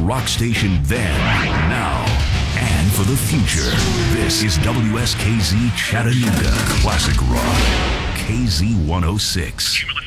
rock station then, now, and for the future. This is WSKZ Chattanooga Classic Rock, KZ106.